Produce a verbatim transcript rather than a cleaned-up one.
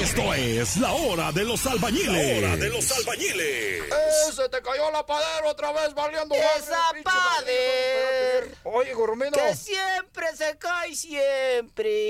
Esto es la hora de los albañiles. La hora de los albañiles. ¡Eh, se te cayó la padera otra vez valiendo! ¡Esa pader! Oye, Goromino. Que siempre se cae, siempre.